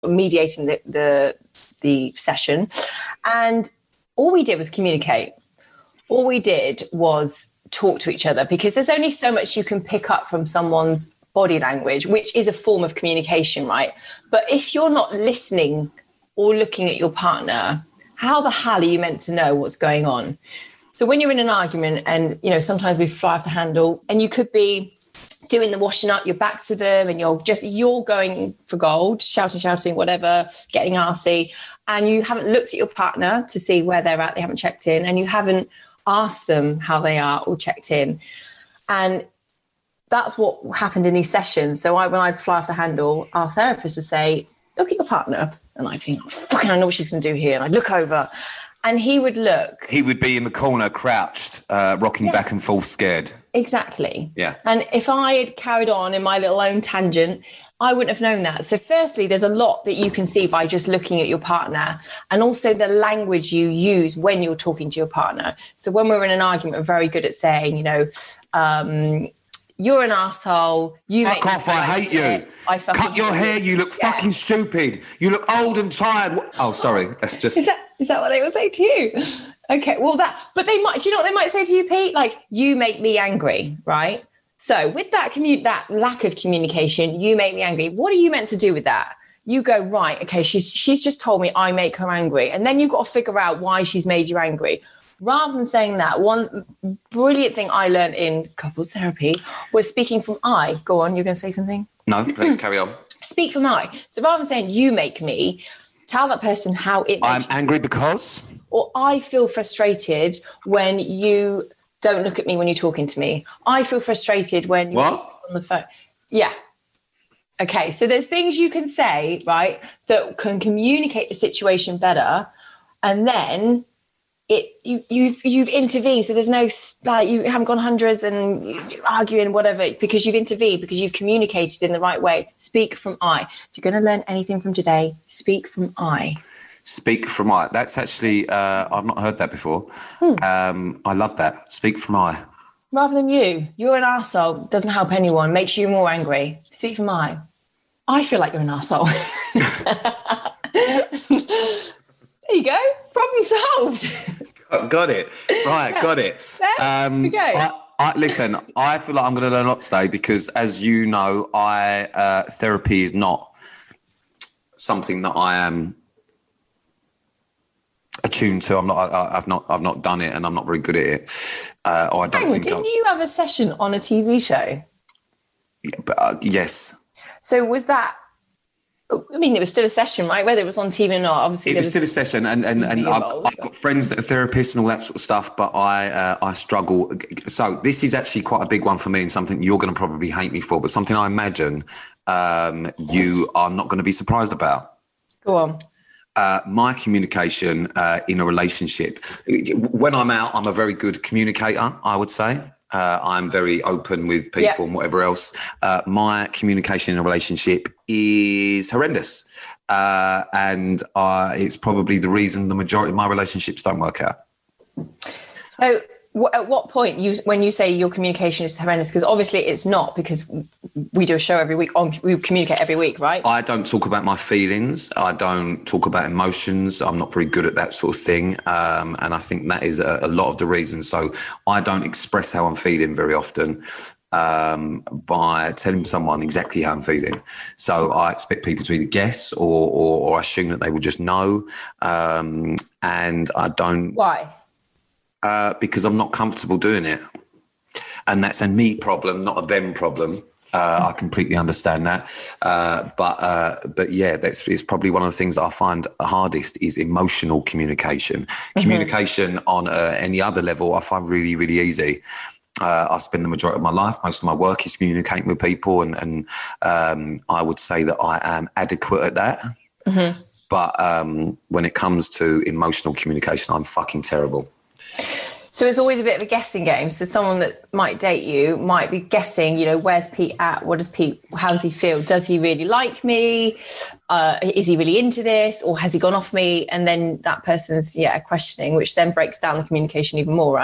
mediating the session. And all we did was communicate. All we did was talk to each other, because there's only so much you can pick up from someone's body language, which is a form of communication, right? But if you're not listening or looking at your partner, how the hell are you meant to know what's going on? So when you're in an argument and, sometimes we fly off the handle, and you could be doing the washing up, your back to them, and you're going for gold, shouting, whatever, getting arsey, and you haven't looked at your partner to see where they're at, they haven't checked in, and you haven't asked them how they are or checked in. And that's what happened in these sessions. So when I'd fly off the handle, our therapist would say, look at your partner. And I'd think, fucking, I know what she's going to do here. And I'd look over, and he would look. He would be in the corner, crouched, rocking back and forth, scared. Exactly. Yeah. And if I had carried on in my little own tangent, I wouldn't have known that. So firstly, there's a lot that you can see by just looking at your partner, and also the language you use when you're talking to your partner. So when we're in an argument, we're very good at saying, you're an arsehole. Fuck off, I hate you. Cut your hair, you look fucking stupid. You look old and tired. Oh, sorry. That's just... Is that what they will say to you? Okay, well, but they might, do you know what they might say to you, Pete? Like, you make me angry, right? So with that lack of communication, you make me angry. What are you meant to do with that? You go, right, okay, she's just told me I make her angry. And then you've got to figure out why she's made you angry. Rather than saying that, one brilliant thing I learned in couples therapy was speaking from I. Go on, you're going to say something? No, let's carry on. Speak from I. So rather than saying you make me, tell that person how it makes I'm angry because? Or I feel frustrated when you don't look at me when you're talking to me. I feel frustrated when you're on the phone. Yeah. Okay, so there's things you can say, right, that can communicate the situation better, and then you've intervened. So there's no, like, you haven't gone hundreds and arguing, whatever, because you've intervened, because you've communicated in the right way. Speak from I. If you're going to learn anything from today, speak from I. Speak from I. That's actually, I've not heard that before. I love that. Speak from I. Rather than you're an arsehole, doesn't help anyone, makes you more angry. Speak from I. I feel like you're an arsehole. There you go. Problem solved. Got it. Right, got it. There we go. Listen, I feel like I'm going to learn a lot today because, as you know, therapy is not something that I am attuned to. I've not done it, and I'm not very good at it. Didn't you have a session on a TV show? Yeah, but yes. So was that? I mean, it was still a session, right? Whether it was on TV or not, obviously. It was still a session, and I've got friends that are therapists and all that sort of stuff, but I struggle. So this is actually quite a big one for me, and something you're going to probably hate me for, but something I imagine you are not going to be surprised about. Go on. My communication in a relationship. When I'm out, I'm a very good communicator, I would say. I'm very open with people and whatever else. My communication in a relationship is horrendous. And it's probably the reason the majority of my relationships don't work out. So at what point, when you say your communication is horrendous, because obviously it's not, because we do a show every week, we communicate every week, right? I don't talk about my feelings. I don't talk about emotions. I'm not very good at that sort of thing. And I think that is a lot of the reason. So I don't express how I'm feeling very often by telling someone exactly how I'm feeling. So I expect people to either guess or assume that they will just know. And I don't... Why? Because I'm not comfortable doing it. And that's a me problem, not a them problem. I completely understand that. But yeah, it's probably one of the things that I find hardest is emotional communication. Mm-hmm. Communication on any other level, I find really, really easy. I spend the majority of my life, most of my work is communicating with people. And I would say that I am adequate at that. Mm-hmm. But when it comes to emotional communication, I'm fucking terrible. So it's always a bit of a guessing game. So someone that might date you might be guessing, where's Pete at? How does he feel? Does he really like me? Is he really into this? Or has he gone off me? And then that person's, questioning, which then breaks down the communication even more, right?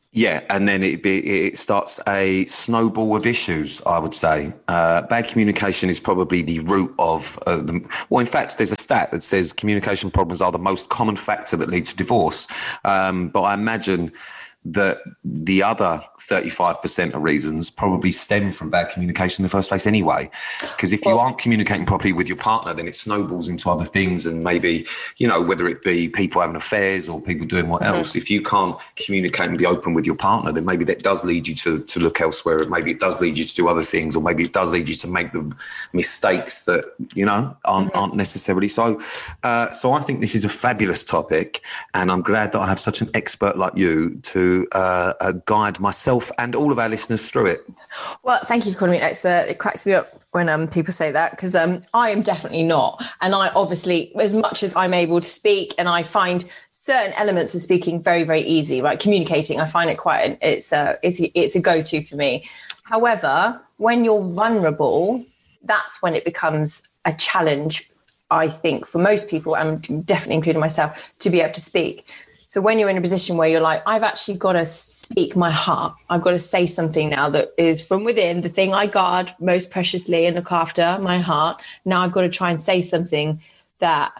Yeah, and then it starts a snowball of issues, I would say. Bad communication is probably the root of in fact, there's a stat that says communication problems are the most common factor that leads to divorce. But I imagine that the other 35% of reasons probably stem from bad communication in the first place anyway. Because if you aren't communicating properly with your partner, then it snowballs into other things, and maybe, whether it be people having affairs or people doing what else. If you can't communicate and be open with your partner, then maybe that does lead you to look elsewhere. Maybe it does lead you to do other things, or maybe it does lead you to make the mistakes that, aren't necessarily so. So I think this is a fabulous topic, and I'm glad that I have such an expert like you to guide myself and all of our listeners through it. Well, thank you for calling me an expert. It cracks me up when people say that, because I am definitely not. And I obviously, as much as I'm able to speak, and I find certain elements of speaking very, very easy, right? Communicating, I find it it's a go-to for me. However, when you're vulnerable, that's when it becomes a challenge, I think, for most people, and definitely including myself, to be able to speak. So when you're in a position where you're like, I've actually got to speak my heart, I've got to say something now that is from within, the thing I guard most preciously and look after, my heart. Now I've got to try and say something that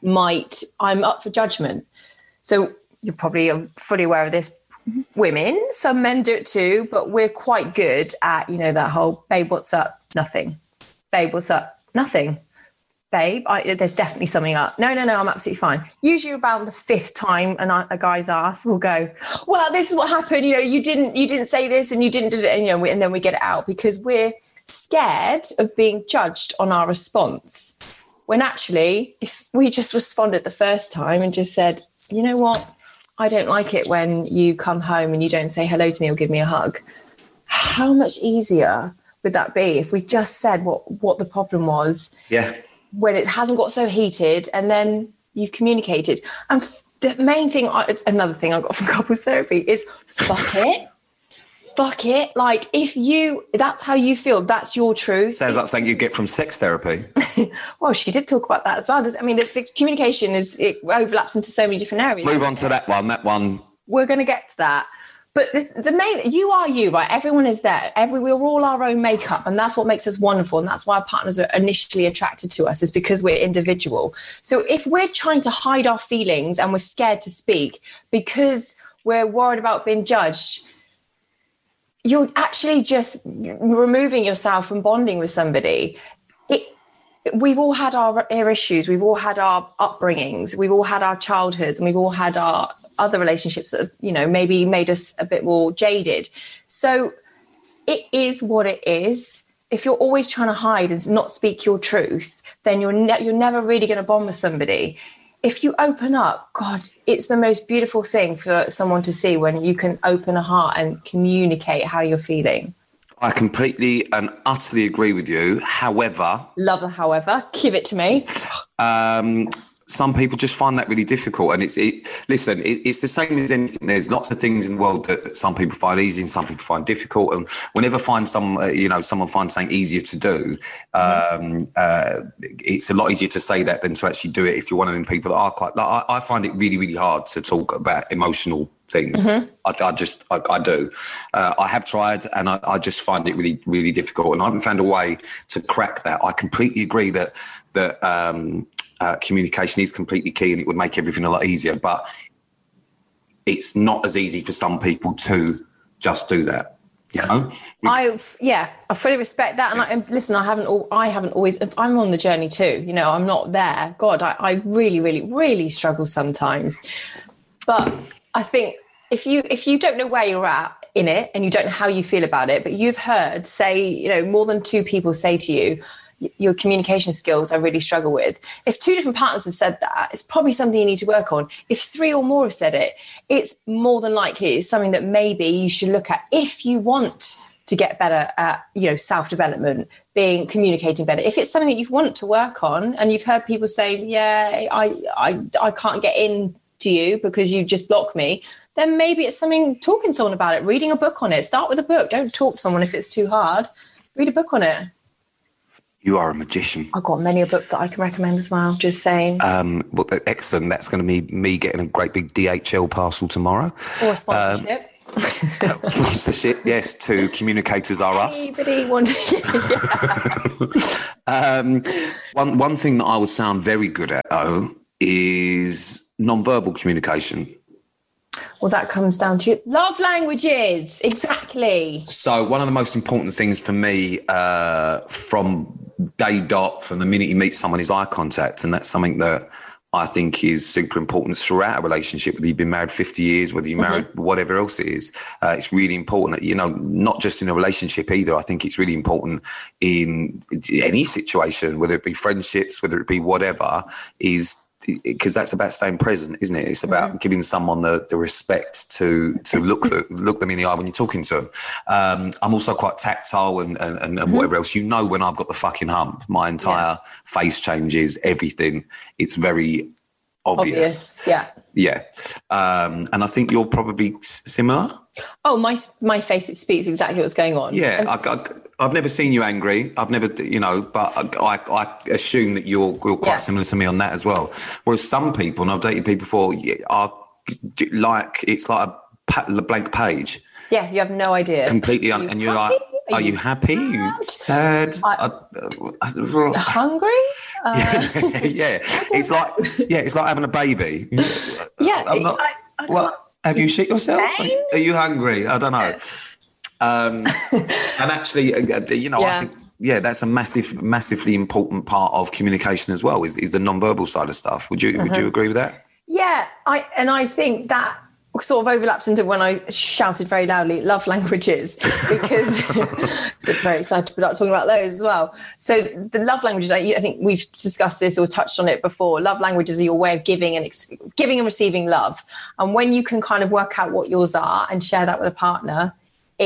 I'm up for judgment. So you're probably fully aware of this. Women, some men do it too, but we're quite good at, that whole, babe, what's up? Nothing. Babe, what's up? Nothing. Babe, there's definitely something up. No, I'm absolutely fine. Usually about the fifth time a guy's ass will go, well, this is what happened. You didn't say this, and you didn't do it. And then we get it out because we're scared of being judged on our response. When actually, if we just responded the first time and just said, you know what? I don't like it when you come home and you don't say hello to me or give me a hug. How much easier would that be if we just said what the problem was? Yeah. When it hasn't got so heated, and then you've communicated. And the main thing, another thing I got from couples therapy is fuck it. Fuck it. Like, that's how you feel, that's your truth. Sounds like something you get from sex therapy. Well, she did talk about that as well. The communication it overlaps into so many different areas. Move on to that one. We're going to get to that. But the main, you are you, right? Everyone is there. We're all our own makeup, and that's what makes us wonderful. And that's why our partners are initially attracted to us, is because we're individual. So if we're trying to hide our feelings and we're scared to speak because we're worried about being judged, you're actually just removing yourself from bonding with somebody. We've all had our issues. We've all had our upbringings. We've all had our childhoods, and we've all had our other relationships that have, maybe made us a bit more jaded. So it is what it is. If you're always trying to hide and not speak your truth, then you're never really going to bond with somebody. If you open up, God, it's the most beautiful thing for someone to see, when you can open a heart and communicate how you're feeling. I completely and utterly agree with you. However... Love the however. Give it to me. Some people just find that really difficult, and it's the same as anything. There's lots of things in the world that some people find easy and some people find difficult, and whenever someone finds something easier to do, it's a lot easier to say that than to actually do it. If you're one of them people that are quite, I find it really, really hard to talk about emotional things. I do. I have tried, and I just find it really, really difficult, and I haven't found a way to crack that. I completely agree that communication is completely key, and it would make everything a lot easier, but it's not as easy for some people to just do that. I fully respect that. And listen, I haven't always, I'm on the journey too. I'm not there. God, I really, really, really struggle sometimes. But I think if you don't know where you're at in it, and you don't know how you feel about it, but you've heard more than two people say to you, your communication skills I really struggle with. If two different partners have said that, it's probably something you need to work on. If three or more have said it, it's more than likely it's something that maybe you should look at if you want to get better at, self-development, communicating better. If it's something that you want to work on, and you've heard people say, yeah, I can't get in to you because you just block me, then maybe it's something, talking to someone about it, reading a book on it. Start with a book. Don't talk to someone if it's too hard. Read a book on it. You are a magician. I've got many a book that I can recommend as well, just saying. Well, excellent. That's going to be me getting a great big DHL parcel tomorrow. Or a sponsorship. Sponsorship, yes, to Communicators Are Us. Anybody want One thing that I would say I'm very good at, though, is non-verbal communication. Well, that comes down to love languages. Exactly. So one of the most important things for me from day dot, from the minute you meet someone, is eye contact. And that's something that I think is super important throughout a relationship, whether you've been married 50 years, whether you're married, whatever else it is. It's really important that, not just in a relationship either. I think it's really important in any situation, whether it be friendships, whether it be whatever, is because that's about staying present, isn't it? It's about giving someone the respect to look them in the eye when you're talking to them. I'm also quite tactile and whatever else. When I've got the fucking hump, my entire face changes, everything. It's very obvious. Yeah. And I think you're probably similar. Oh, my face, it speaks exactly what's going on. Yeah, I've never seen you angry. I've never, but I assume that you're quite similar to me on that as well. Whereas some people, and I've dated people before, are like, it's like a blank page. Yeah, you have no idea. Completely, and you're like, are you happy? Are you sad? Hungry? Yeah, it's like having a baby. Yeah. What? Have you shit yourself? Are you hungry? I don't know. And actually, I think, that's a massively important part of communication as well, is the non-verbal side of stuff. Would you agree with that? Yeah, I think that sort of overlaps into when I shouted very loudly love languages, because I'm very excited to start talking about those as well. So the love languages, I think we've discussed this or touched on it before. Love languages are your way of giving and receiving love. And when you can kind of work out what yours are and share that with a partner,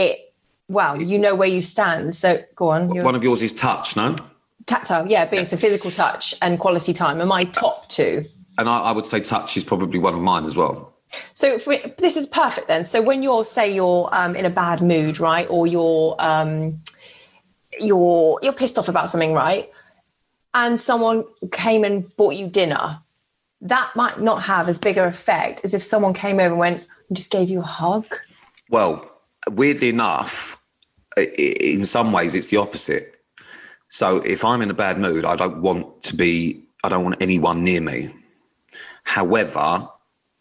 you know where you stand. So go on. One of yours is touch, no? Tactile, so physical touch and quality time are my top two. And I would say touch is probably one of mine as well. So this is perfect then. So when you're in a bad mood, right, or you're pissed off about something, right, and someone came and bought you dinner, that might not have as big an effect as if someone came over and went and just gave you a hug. Well, weirdly enough, in some ways it's the opposite. So if I'm in a bad mood, I don't want anyone near me. However,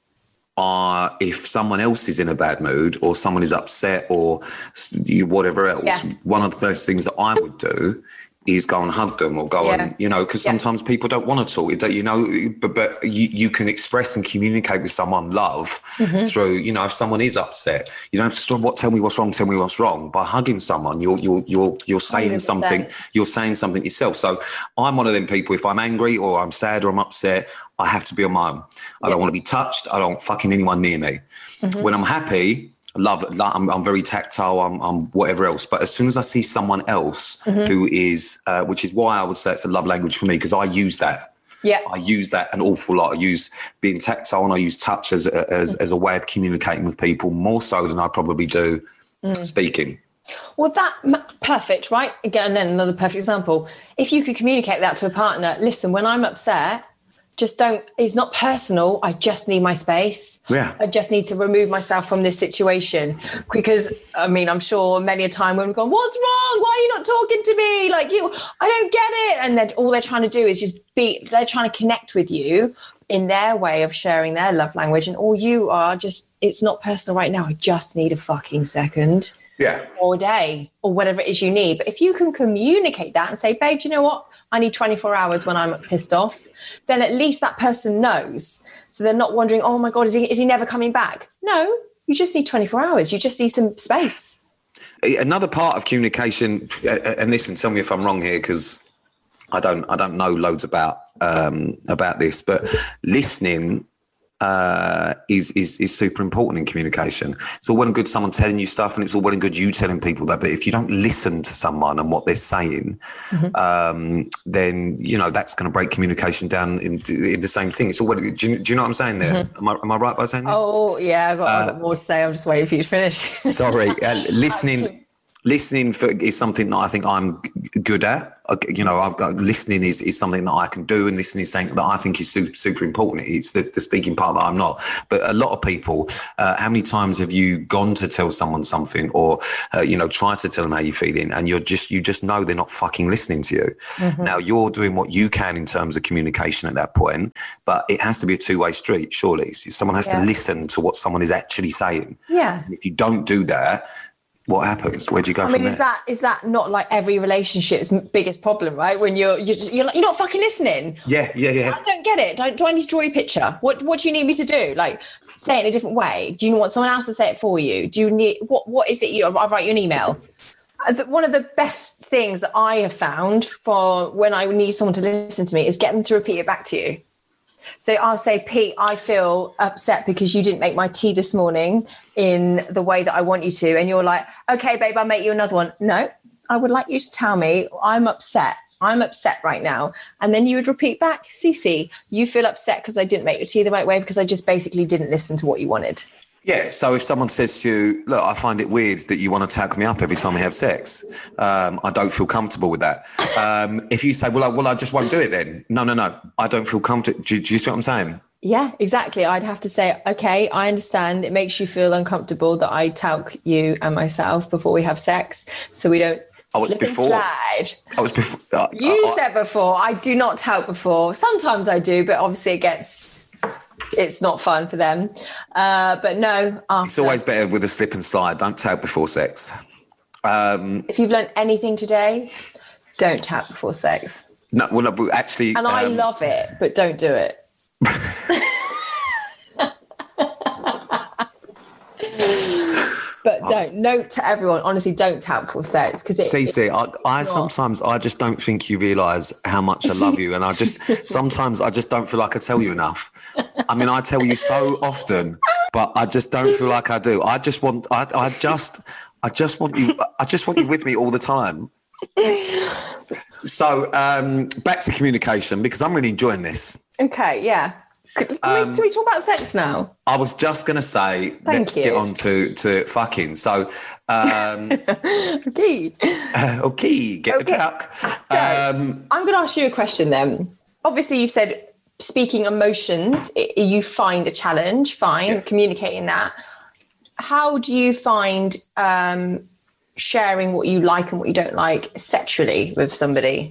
if someone else is in a bad mood or someone is upset or whatever else, one of the first things that I would do is go and hug them or go and, because sometimes people don't want to talk, but you can express and communicate with someone love through, if someone is upset, you don't have to stop, tell me what's wrong. By hugging someone, you're saying 100%. Something, you're saying something yourself. So I'm one of them people, if I'm angry or I'm sad or I'm upset, I have to be on my own. I don't want to be touched. I don't want fucking anyone near me. When I'm happy, I'm very tactile, I'm whatever else. But as soon as I see someone else who is, which is why I would say it's a love language for me, because I use that. Yeah, I use that an awful lot. I use being tactile and I use touch as a way of communicating with people more so than I probably do speaking. Well, perfect, right? Again, then another perfect example. If you could communicate that to a partner, listen, when I'm upset, it's not personal. I just need my space. Yeah. I just need to remove myself from this situation. Because, I'm sure many a time when we've gone, what's wrong? Why are you not talking to me? I don't get it. And then all they're trying to do is they're trying to connect with you in their way of sharing their love language. And all you are it's not personal right now. I just need a fucking second. Yeah. Or a day or whatever it is you need. But if you can communicate that and say, babe, do you know what? I need 24 hours when I'm pissed off, then at least that person knows. So they're not wondering, oh my God, is he never coming back? No, you just need 24 hours. You just need some space. Another part of communication, and listen, tell me if I'm wrong here, because I don't know loads about this, but listening is super important in communication. It's all well and good someone telling you stuff, and it's all well and good you telling people that, but if you don't listen to someone and what they're saying, then that's going to break communication down in the same thing. It's all well. Do you know what I'm saying there? Am I right by saying this? Oh yeah, I've got more to say. I'm just waiting for you to finish. Sorry, listening. listening is something that I think I'm good at. You know, I've got listening is something that I can do, and listening is something that I think is super important. It's the speaking part that I'm not. But a lot of people, how many times have you gone to tell someone something, or try to tell them how you're feeling, and you just know they're not fucking listening to you. Mm-hmm. Now you're doing what you can in terms of communication at that point, but it has to be a two-way street. Surely, someone has to listen to what someone is actually saying. Yeah. And if you don't do that, what happens? Where do you go from there? Is that not like every relationship's biggest problem, right? When you're not fucking listening. Yeah. I don't get it. Do I need to draw you a picture? What do you need me to do? Like, say it in a different way. Do you want someone else to say it for you? Do you need what is it? I write you an email. One of the best things that I have found for when I need someone to listen to me is get them to repeat it back to you. So I'll say, Pete, I feel upset because you didn't make my tea this morning in the way that I want you to. And you're like, okay, babe, I'll make you another one. No, I would like you to tell me I'm upset. I'm upset right now. And then you would repeat back, Cece, you feel upset because I didn't make your tea the right way because I just basically didn't listen to what you wanted. Yeah, so if someone says to you, look, I find it weird that you want to tag me up every time we have sex. I don't feel comfortable with that. If you say, well, I just won't do it then. No, I don't feel comfortable. Do you see what I'm saying? Yeah, exactly. I'd have to say, okay, I understand it makes you feel uncomfortable that I talc you and myself before we have sex so we don't slip and slide. You said before. I do not talc before. Sometimes I do, but obviously it's not fun for them. But no. After. It's always better with a slip and slide. Don't talc before sex. If you've learned anything today, don't talc before sex. No, well, actually. And I love it, but don't do it. But don't. Note to everyone, honestly, don't talc before sex. Cece, I sometimes I just don't think you realise how much I love you, and sometimes I just don't feel like I tell you enough. I mean, I tell you so often, but I just don't feel like I do. I just want you with me all the time. So back to communication, because I'm really enjoying this. Okay, yeah. Can we talk about sex now? I was just going to say, let's get on to fucking. So, okay, get the talc. So, I'm going to ask you a question then. Obviously, you've said speaking emotions, you find a challenge, communicating that. How do you find sharing what you like and what you don't like sexually with somebody?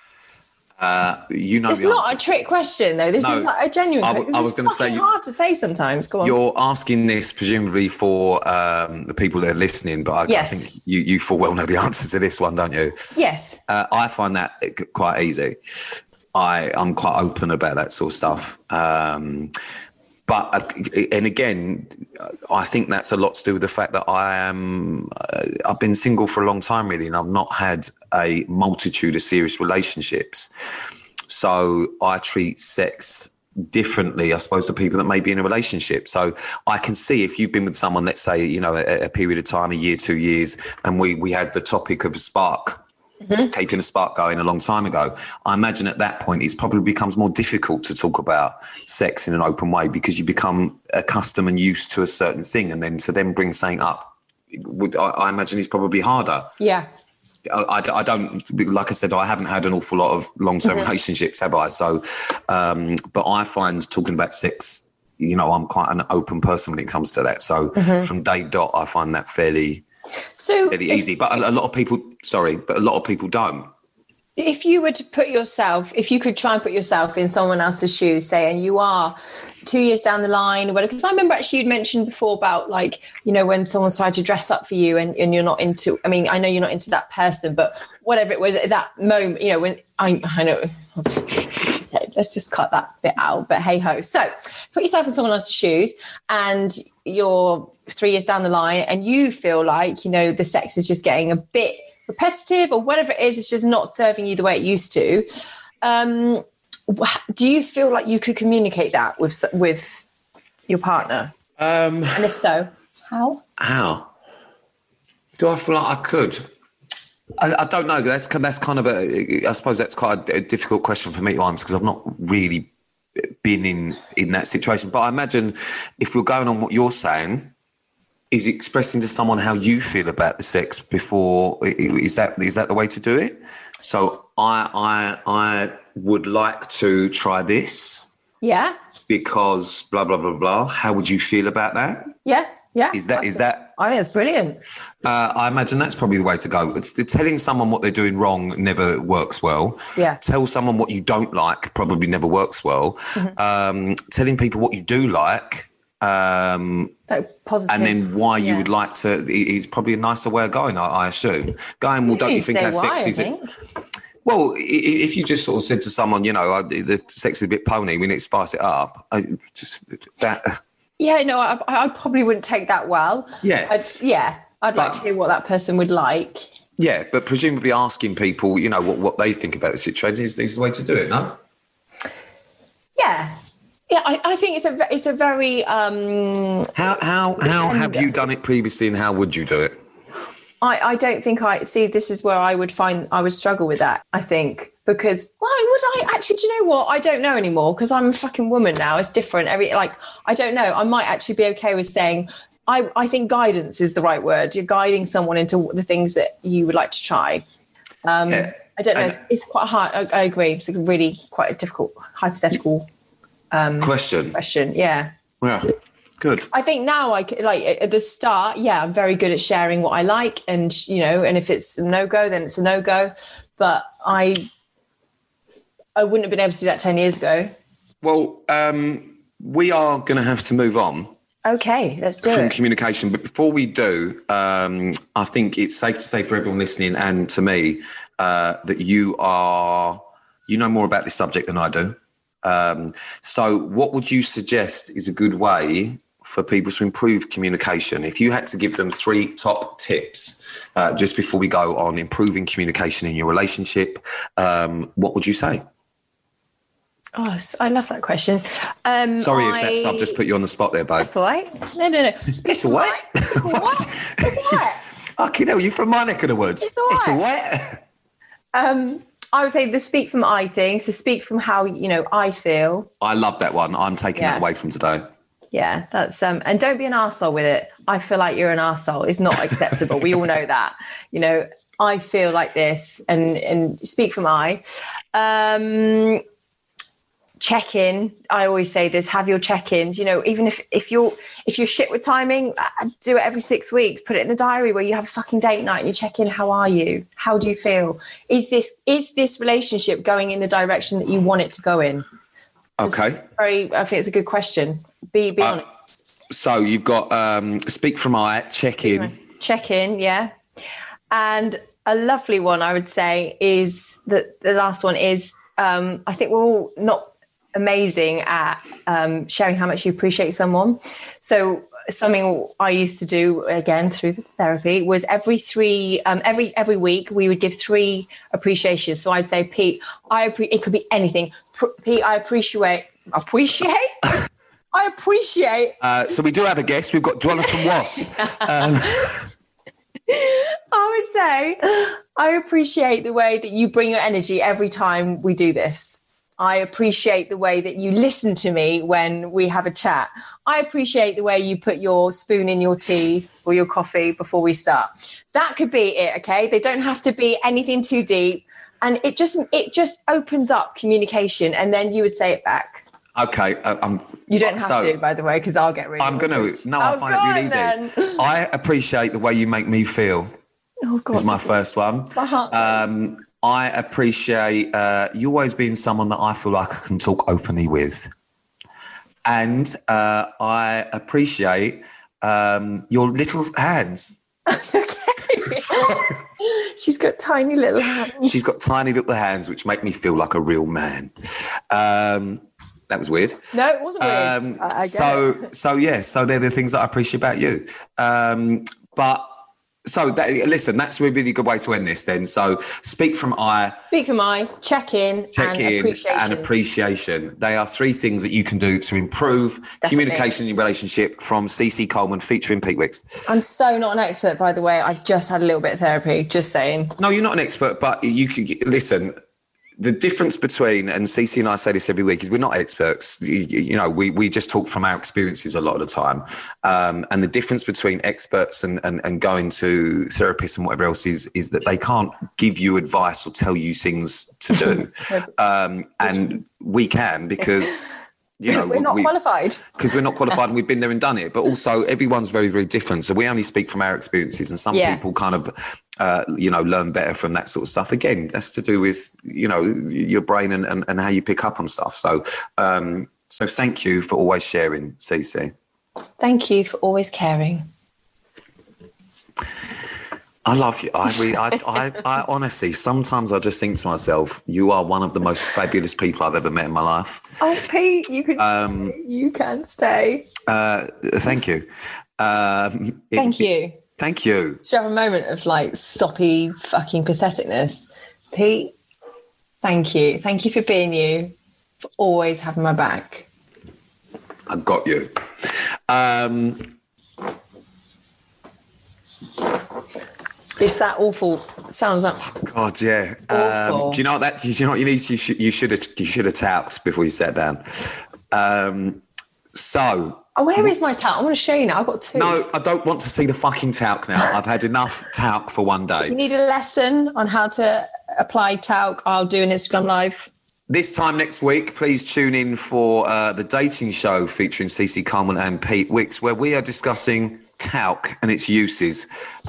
It's not a trick question though. This is like a genuine question. I was going to say, hard to say sometimes. Go on. You're asking this presumably for the people that are listening, but I think you full well know the answer to this one, don't you? Yes. I find that quite easy. I'm quite open about that sort of stuff. But again, I think that's a lot to do with the fact that I've been single for a long time, really, and I've not had a multitude of serious relationships. So I treat sex differently, I suppose, to people that may be in a relationship. So I can see if you've been with someone, let's say, a period of time, a year, 2 years, and we had the topic of a spark. Mm-hmm. Keeping a spark going a long time ago. I imagine at that point it probably becomes more difficult to talk about sex in an open way because you become accustomed and used to a certain thing, and then to then bring something up, I imagine is probably harder. Yeah. I don't, like I said, I haven't had an awful lot of long-term relationships, have I? So, but I find talking about sex, I'm quite an open person when it comes to that. So from day dot, I find that fairly easy, but a lot of people don't. If you were to if you could try and put yourself in someone else's shoes, say, and you are 2 years down the line, or whatever, because I remember actually you'd mentioned before about when someone's tried to dress up for you and you're not into, I mean, I know you're not into that person, but whatever it was at that moment, when I know, okay, let's just cut that bit out, but hey ho. So put yourself in someone else's shoes and you're 3 years down the line and you feel like, the sex is just getting a bit repetitive or whatever it is, it's just not serving you the way it used to. Do you feel like you could communicate that with your partner? And if so, how? How? Do I feel like I could? I don't know. That's kind of I suppose that's quite a difficult question for me to answer because I've not really been in that situation. But I imagine if we're going on what you're saying, is expressing to someone how you feel about the sex before. Is that the way to do it? So I would like to try this. Yeah. Because blah blah blah blah. How would you feel about that? Yeah. Is that? I think it's brilliant. I imagine that's probably the way to go. Telling someone what they're doing wrong never works well. Yeah. Tell someone what you don't like probably never works well. Mm-hmm. Telling people what you do like. Positive. And then why you would like to is probably a nicer way of going, I assume. Going, well, don't you think our sex is... Well, if you just sort of said to someone, the sex is a bit pony, we need to spice it up. Yeah, no, I probably wouldn't take that well. Yeah. I'd like to hear what that person would like. Yeah, but presumably asking people, what they think about the situation is the way to do it, no? Yeah. Yeah, I think it's a very... How have you done it previously and how would you do it? I don't think this is where I would struggle with that, I think, because why would I actually, do you know what? I don't know anymore because I'm a fucking woman now. It's different. I don't know. I might actually be okay with saying, I think guidance is the right word. You're guiding someone into the things that you would like to try. I don't know. It's quite hard. I agree. It's really quite a difficult hypothetical question. Yeah. Yeah. Good. I think now at the start, I'm very good at sharing what I like and if it's a no-go, then it's a no-go. But I wouldn't have been able to do that 10 years ago. Well, we are going to have to move on. Okay, let's do it. From communication. But before we do, I think it's safe to say for everyone listening and to me that you know more about this subject than I do. So what would you suggest is a good way for people to improve communication? If you had to give them 3 top tips just before we go on improving communication in your relationship, what would you say? Oh, I love that question. Sorry if I've just put you on the spot there, babe. That's all right. No. It's all right. It's all right. Fucking hell, you from my neck of the woods. It's all right. I would say the speak from I thing. So speak from how, I feel. I love that one. I'm taking that away from today. Yeah, that's and don't be an arsehole with it. I feel like you're an arsehole. It's not acceptable. We all know that. I feel like this and speak from I. Check in. I always say this, have your check-ins, even if you're shit with timing, do it every 6 weeks, put it in the diary where you have a fucking date night and you check in. How are you? How do you feel? Is this relationship going in the direction that you want it to go in? Okay. I think it's a good question. Be honest. So you've got speak from I, check in. Check in, yeah. And a lovely one I would say is that the last one is I think we're all not amazing at sharing how much you appreciate someone. So something I used to do again through the therapy was every week we would give 3 appreciations. So I'd say, Pete, it could be anything. Pete, I appreciate. I appreciate. So we do have a guest. We've got Dwella from Was. I would say I appreciate the way that you bring your energy every time we do this. I appreciate the way that you listen to me when we have a chat. I appreciate the way you put your spoon in your tea or your coffee before we start. That could be it, okay? They don't have to be anything too deep. And it just opens up communication and then you would say it back. Okay. You don't have to, by the way, because I'll get really I'm going to. No, I find it really easy. Then. I appreciate the way you make me feel. Oh, God. Is my first one. My heart. I appreciate you always being someone that I feel like I can talk openly with. And I appreciate your little hands. Okay. She's got tiny little hands. She's got tiny little hands, which make me feel like a real man. That was weird. No, it wasn't weird. I get it. So they're the things that I appreciate about you. Listen, that's a really good way to end this then. So speak from I, check in, and appreciation. They are 3 things that you can do to improve communication in your relationship from CC Coleman featuring Pete Wicks. I'm so not an expert, by the way. I've just had a little bit of therapy, just saying. No, you're not an expert, but you can listen. the difference between, and Cece and I say this every week, is we're not experts. You know, we just talk from our experiences a lot of the time. And the difference between experts and going to therapists and whatever else is that they can't give you advice or tell you things to do. And we can, because... You know, we're not qualified. Because we're not qualified and we've been there and done it. But also everyone's very, very different. So we only speak from our experiences, and some people kind of, learn better from that sort of stuff. Again, that's to do with, your brain and how you pick up on stuff. So thank you for always sharing, Cece. Thank you for always caring. I love you. I honestly, sometimes I just think to myself, you are one of the most fabulous people I've ever met in my life. Oh, Pete, you can stay. Thank you. Thank you. Thank you. Should have a moment of like soppy fucking patheticness. Pete, thank you. Thank you for being you, for always having my back. I got you. It's that awful. Sounds like God, yeah. Do you know what that? Do you know what you need? You should have talked before you sat down. Where is my talc? I want to show you now. I've got 2. No, I don't want to see the fucking talc now. I've had enough talc for one day. If you need a lesson on how to apply talc, I'll do an Instagram live. This time next week, please tune in for the dating show featuring Cece Coleman and Pete Wicks, where we are discussing talc and its uses.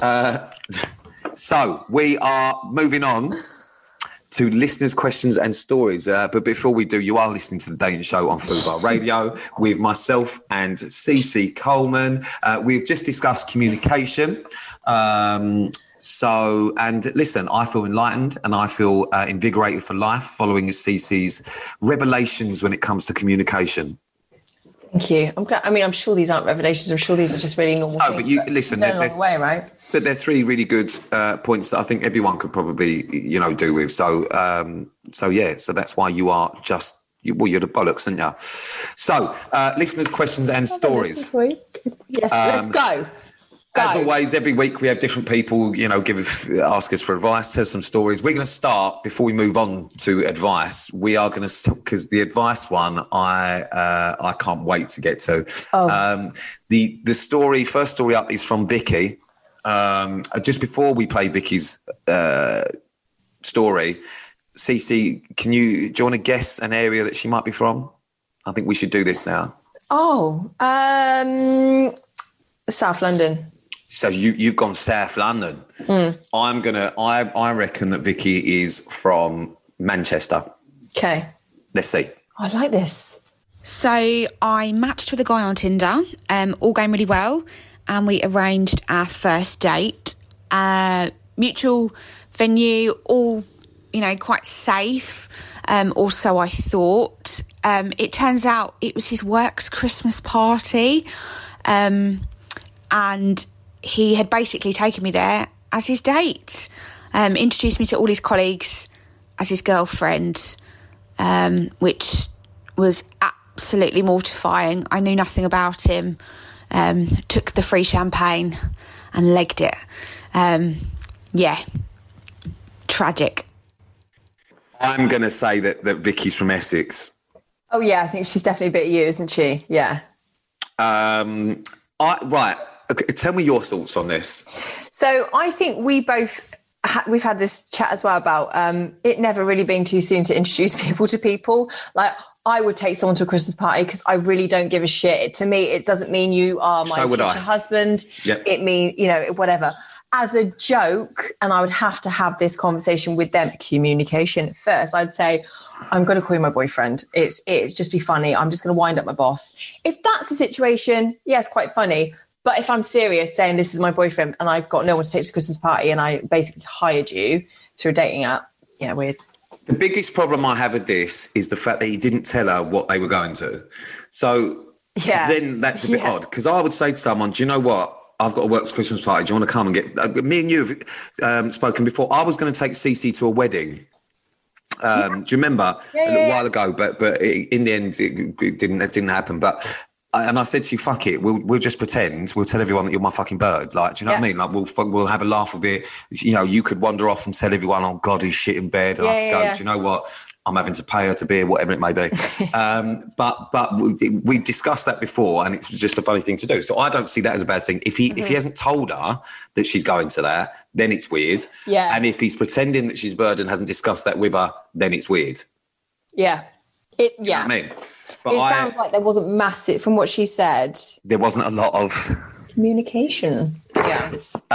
So we are moving on to listeners' questions and stories. But before we do, you are listening to the dating show on Fubar Radio with myself and Cece Coleman. We've just discussed communication. And listen, I feel enlightened and I feel invigorated for life following Cece's revelations when it comes to communication. Thank you. I'm glad. I mean, I'm sure these aren't revelations. I'm sure these are just really normal things. But you listen. There's way, right? But they're 3 really good points that I think everyone could probably, do with. So that's why you are just. You're the bollocks, aren't you? So, listeners' questions and stories. This week. Yes, let's go. As always, every week we have different people, ask us for advice, tell us some stories. We're going to start, before we move on to advice, we are going to, because the advice one, I can't wait to get to. Oh. The first story up is from Vicky. Just before we play Vicky's story, Cece, do you want to guess an area that she might be from? I think we should do this now. Oh, South London. So you've gone South London. I reckon that Vicky is from Manchester. Okay. Let's see. I like this. So I matched with a guy on Tinder, all going really well, and we arranged our first date. Mutual venue, all, quite safe. Also, I thought. It turns out it was his work's Christmas party. And he had basically taken me there as his date, introduced me to all his colleagues as his girlfriend, which was absolutely mortifying. I knew nothing about him, took the free champagne and legged it. Tragic. I'm going to say that Vicky's from Essex. Oh, yeah, I think she's definitely a bit of you, isn't she? Yeah. Right. Okay, tell me your thoughts on this. So I think we've had this chat as well about it never really being too soon to introduce people to people. Like, I would take someone to a Christmas party because I really don't give a shit. To me, it doesn't mean you are my future husband. Yep. It means, whatever. As a joke, and I would have to have this conversation with them, communication first. I'd say, I'm going to call you my boyfriend. It's just be funny. I'm just going to wind up my boss. If that's the situation, yes, quite funny. But if I'm serious saying this is my boyfriend and I've got no one to take to the Christmas party and I basically hired you through a dating app, weird. The biggest problem I have with this is the fact that he didn't tell her what they were going to. So then that's a bit odd, because I would say to someone, do you know what? I've got a works Christmas party. Do you want to come and get... me and you have spoken before. I was going to take Cece to a wedding. Do you remember? A little while ago, but in the end, it didn't happen. But And I said to you, fuck it, we'll just pretend, we'll tell everyone that you're my fucking bird. Like, do you know what I mean? Like, we'll have a laugh a bit. You know, you could wander off and tell everyone, oh God, he's shit in bed. And I could go, do you know what? I'm having to pay her to beer, whatever it may be. But we discussed that before, and it's just a funny thing to do. So I don't see that as a bad thing. If he hasn't told her that she's going to that, then it's weird. Yeah. And if he's pretending that she's bird and hasn't discussed that with her, then it's weird. Yeah. You know what I mean? But it sounds like there wasn't massive, from what she said. There wasn't a lot of communication. Yeah.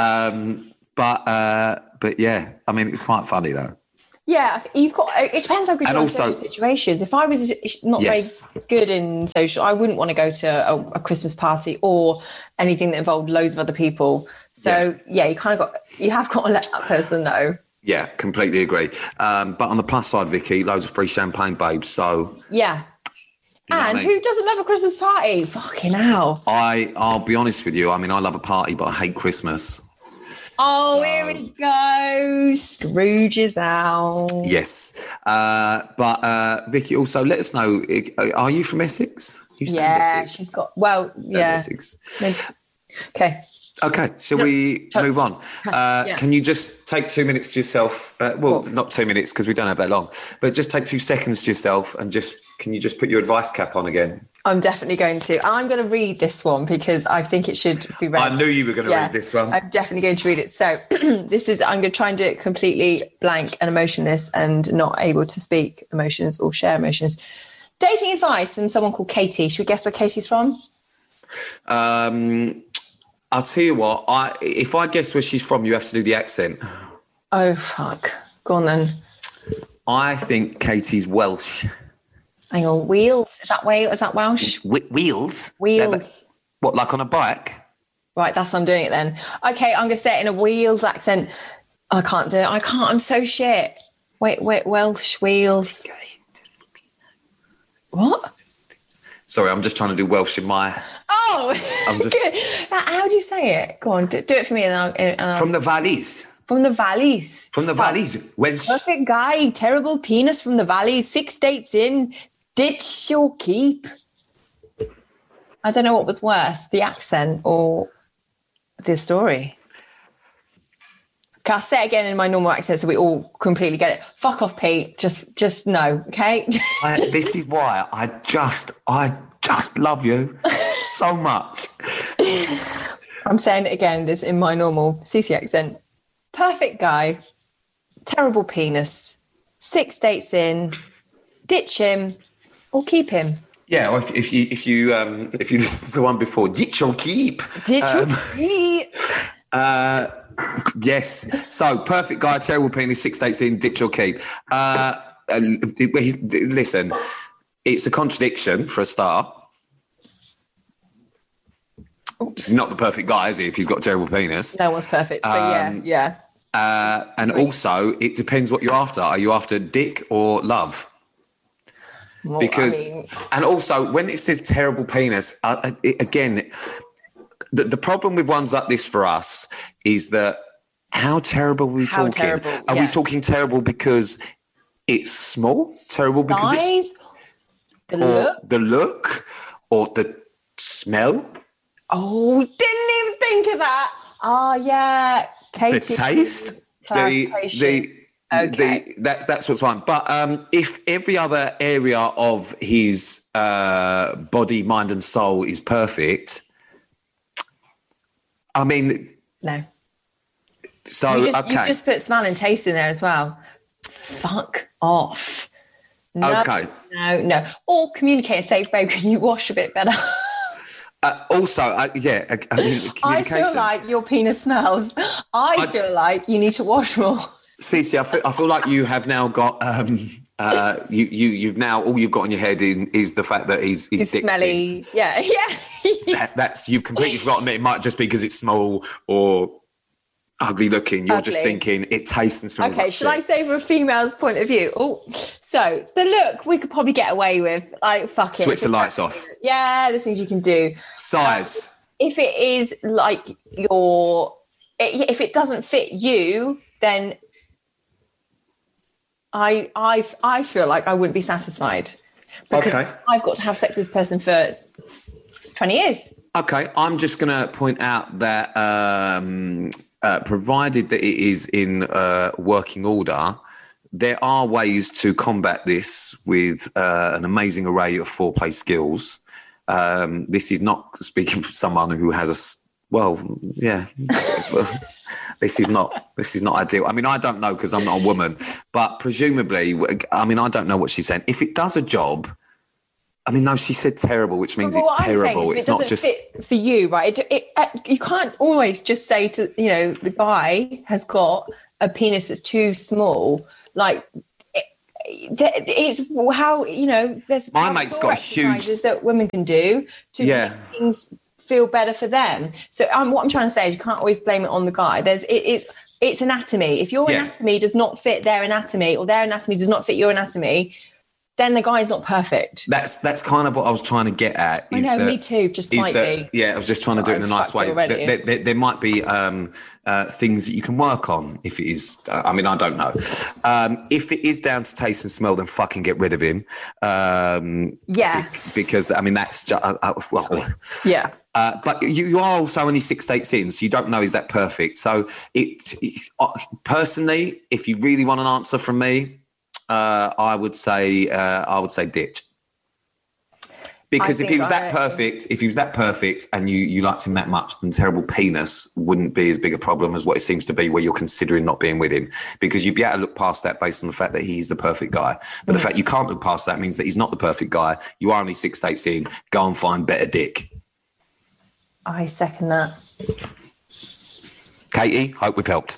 But yeah, I mean, it's quite funny though. Yeah, you've got. It depends how good you are in certain situations. If I was not very good in social, I wouldn't want to go to a Christmas party or anything that involved loads of other people. So yeah, you have got to let that person know. Yeah, completely agree. But on the plus side, Vicky, loads of free champagne, babes. So yeah. And who doesn't love a Christmas party? Fucking hell. I'll be honest with you. I mean, I love a party, but I hate Christmas. Oh, here we go. Scrooge is out. Yes. But Vicky, also let us know, are you from Essex? Essex? She's got, Essex. Okay, shall we move on? Can you just take 2 minutes to yourself? Not 2 minutes because we don't have that long, but just take 2 seconds to yourself and can you just put your advice cap on again? I'm definitely going to. I'm going to read this one because I think it should be read. I knew you were going to read this one. I'm definitely going to read it. So I'm going to try and do it completely blank and emotionless and not able to speak emotions or share emotions. Dating advice from someone called Katie. Should we guess where Katie's from? I'll tell you what, if I guess where she's from, you have to do the accent. Oh, fuck. Go on then. I think Katie's Welsh. Hang on, Wheels? Is that Welsh? Wheels? Wheels. What, like on a bike? Right, that's how I'm doing it then. Okay, I'm going to say it in a Wheels accent. I can't do it. I'm so shit. Wait, Welsh, Wheels. What? Sorry, I'm just trying to do Welsh in my... Oh, good. How do you say it? Go on, do it for me. From the valleys. From the valleys. From the valleys. Welsh. Perfect guy, terrible penis from the valleys, 6 dates in, ditch or keep. I don't know what was worse, the accent or the story. Okay, I'll say it again in my normal accent so we all completely get it. Fuck off, Pete. Just no, okay? This is why I just love you so much. I'm saying it again, this in my normal CC accent. Perfect guy, terrible penis, 6 dates in, ditch him or keep him. Yeah, or if you listen to the one before, ditch or keep. Ditch or keep. Yes. So perfect guy, terrible penis, 6 dates in, ditch or keep. Listen, it's a contradiction for a start. He's not the perfect guy, is he, if he's got a terrible penis? No one's perfect, but yeah. And also, it depends what you're after. Are you after dick or love? Well, and also, when it says terrible penis, again, the problem with ones like this for us is that how terrible are we talking? Terrible, Are we talking terrible because it's small? Terrible because it's... The look? Or the smell? Oh, didn't even think of that. Oh, yeah. Katie. The taste? That's what's fine. But if every other area of his body, mind and soul is perfect, I mean... No. So, you just put smell and taste in there as well. Fuck off. No, okay. No. Or communicate and say, babe, can you wash a bit better? I mean, communication. I feel like your penis smells. I feel like you need to wash more. Cece, I feel like you have now got you've now all you've got in your head is the fact that he's dick smelly. Stinks. Yeah. That's you've completely forgotten that it might just be because it's small or ugly looking. You're just thinking it tastes and smells. Okay, like shall I say from a female's point of view? Oh, so the look we could probably get away with. Like, fuck it. Switch the lights off. Yeah, there's things you can do. Size. If it is like if it doesn't fit you, then I feel like I wouldn't be satisfied because I've got to have sex with this person for 20 years. Okay, I'm just going to point out that provided that it is in working order, there are ways to combat this with an amazing array of foreplay skills. This is not speaking from someone who has this is not ideal. I mean, I don't know because I'm not a woman, but presumably, I mean, I don't know what she's saying. If it does a job, I mean, no, she said terrible, which means it's terrible. It's not just fit for you, right? You can't always just say to, the guy has got a penis that's too small. Like, it's how, there's my mate's got a huge that women can do to make things feel better for them. So what I'm trying to say is you can't always blame it on the guy. It's anatomy. If your anatomy does not fit their anatomy, or their anatomy does not fit your anatomy, then the guy's not perfect. That's kind of what I was trying to get at. I know, me too, just politely. I was just trying to do it in a nice way. There might be things that you can work on if it is, I mean, I don't know. If it is down to taste and smell, then fucking get rid of him. Because, I mean, that's just, but you are also only 6 dates in, so you don't know is that perfect. So personally, if you really want an answer from me, I would say ditch. Because if he was that perfect and you liked him that much, then terrible penis wouldn't be as big a problem as what it seems to be where you're considering not being with him. Because you'd be able to look past that based on the fact that he's the perfect guy. But the fact you can't look past that means that he's not the perfect guy. You are only 6 dates in. Go and find better dick. I second that. Katie, hope we've helped.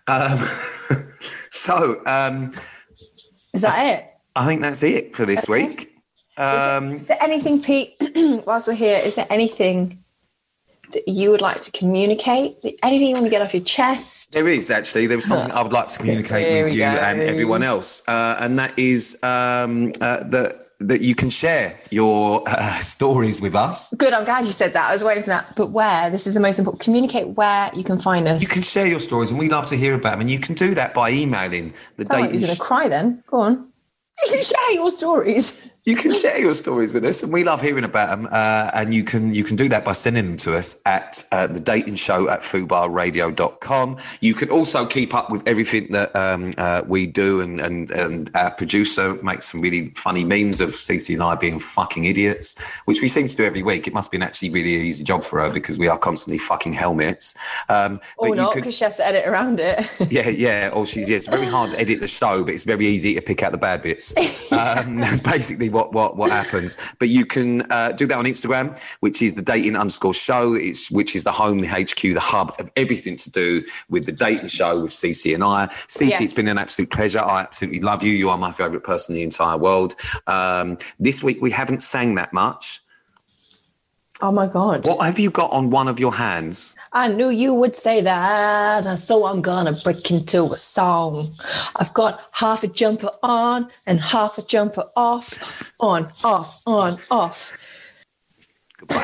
Is that it? I think that's it for this week. Is there anything, Pete, whilst we're here, is there anything that you would like to communicate? Anything you want to get off your chest? There is, actually. There was something I would like to communicate with you and everyone else. And that is that you can share your stories with us. Good, I'm glad you said that. I was waiting for that. But where? This is the most important. Communicate where you can find us. You can share your stories, and we love to hear about them. And you can do that by emailing the date. Like you're going to cry then. Go on. You can share your stories. You can share your stories with us, and we love hearing about them. And you can do that by sending them to us at thedatingshow@fubarradio.com. You can also keep up with everything that we do, and our producer makes some really funny memes of Cece and I being fucking idiots, which we seem to do every week. It must be an actually really easy job for her because we are constantly fucking helmets. Or not, because she has to edit around it. Or it's very hard to edit the show, but it's very easy to pick out the bad bits. That's basically what happens. But you can do that on Instagram, which is the dating_show, which is the home, the HQ, the hub of everything to do with the dating show with Cece and I. Cece, It's been an absolute pleasure. I absolutely love you. You are my favourite person in the entire world. This week we haven't sang that much. Oh my God. What have you got on one of your hands? I knew you would say that, so I'm gonna break into a song. I've got half a jumper on and half a jumper off. On, off, on, off. Goodbye.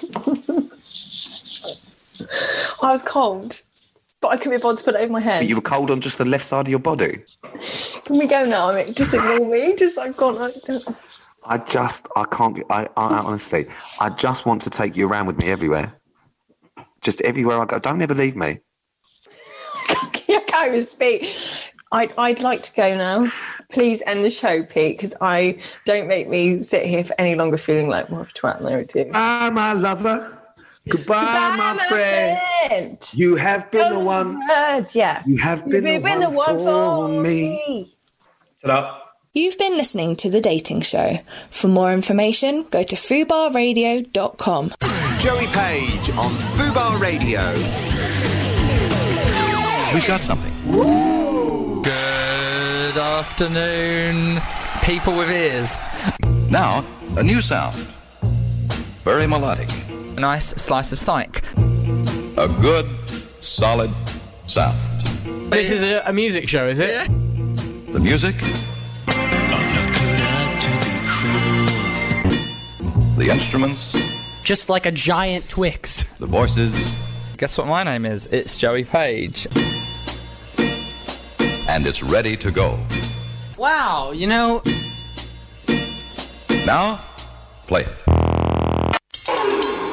I was cold, but I couldn't be bothered to put it over my head. But you were cold on just the left side of your body? Can we go now? I mean, just ignore me. I honestly, I just want to take you around with me everywhere. Just everywhere I go. Don't ever leave me. I can't even speak. I'd like to go now. Please end the show, Pete, because don't make me sit here for any longer feeling like more of a twat than I do. Bye, my lover. Goodbye, my friend. You have been the one. Words, yeah. You have been the one for me. Ta-da. You've been listening to The Dating Show. For more information, go to fubarradio.com. Joey Page on Fubar Radio. We've got something. Good afternoon, people with ears. Now, a new sound. Very melodic. A nice slice of psych. A good, solid sound. This is a music show, is it? Yeah. The music. The instruments. Just like a giant Twix. The voices. Guess what my name is? It's Joey Page. And it's ready to go. Wow, Now, play it.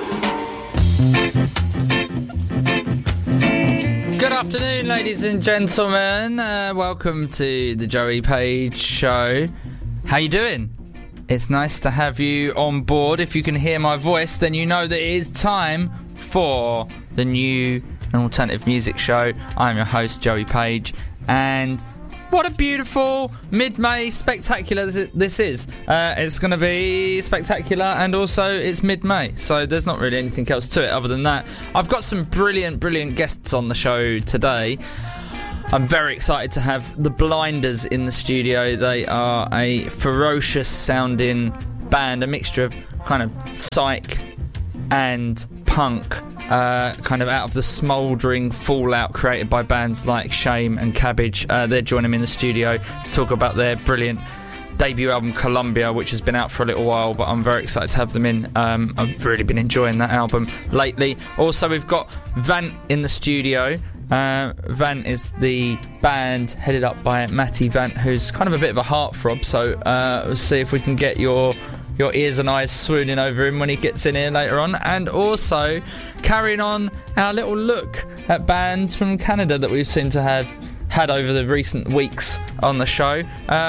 afternoon, ladies and gentlemen. Welcome to the Joey Page Show. How you doing? It's nice to have you on board. If you can hear my voice, then you know that it is time for the new and alternative music show. I'm your host, Joey Page, and what a beautiful mid-May spectacular this is. It's going to be spectacular, and also it's mid-May, so there's not really anything else to it other than that. I've got some brilliant guests on the show today. I'm very excited to have the Blinders in the studio. They are a ferocious sounding band, a mixture of kind of psych and punk, kind of out of the smouldering fallout created by bands like Shame and Cabbage. They're joining me in the studio to talk about their brilliant debut album Columbia, which has been out for a little while, but I'm very excited to have them in. I've really been enjoying that album lately. Also, we've got Vant in the studio. Vant is the band headed up by Matty Vant, who's kind of a bit of a heartthrob, so we'll see if we can get your ears and eyes swooning over him when he gets in here later on. And also carrying on our little look at bands from Canada that we've seemed to have had over the recent weeks on the show.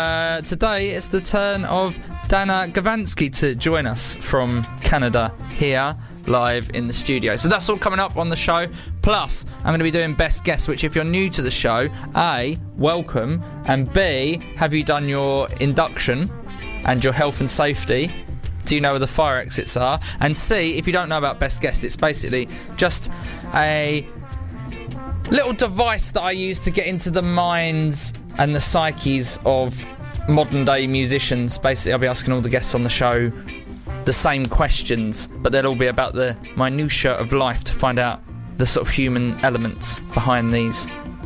Today it's the turn of Dana Gavansky to join us from Canada here live in the studio. So that's all coming up on the show. Plus, I'm going to be doing Best Guess, which if you're new to the show, A, welcome, and B, have you done your induction and your health and safety? Do you know where the fire exits are? And C, if you don't know about Best Guest, it's basically just a little device that I use to get into the minds and the psyches of modern day musicians. Basically, I'll be asking all the guests on the show the same questions, but they'll all be about the minutiae of life to find out the sort of human elements behind these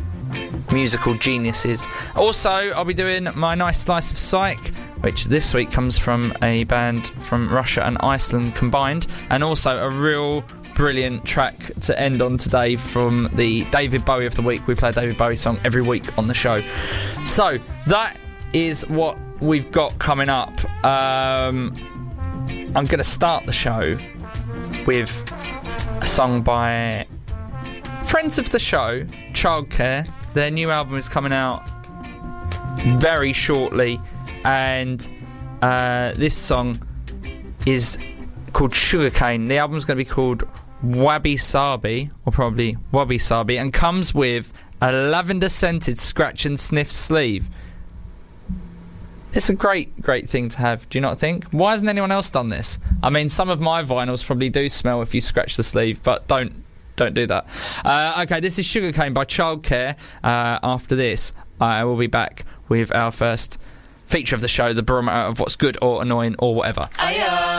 musical geniuses. Also, I'll be doing my nice slice of psych, which this week comes from a band from Russia and Iceland combined, and also a real brilliant track to end on today from the David Bowie of the week. We play a David Bowie song every week on the show. So that is what we've got coming up. I'm going to start the show with a song by friends of the show, Childcare. Their new album is coming out very shortly, and this song is called Sugarcane. The album's going to be called Wabi Sabi, or probably Wabi Sabi, and comes with a lavender scented scratch and sniff sleeve. It's a great thing to have, do you not think? Why hasn't anyone else done this? I mean, some of my vinyls probably do smell if you scratch the sleeve, but don't do that. Okay, this is Sugarcane by Childcare. After this, I will be back with our first feature of the show, the barometer of what's good or annoying or whatever.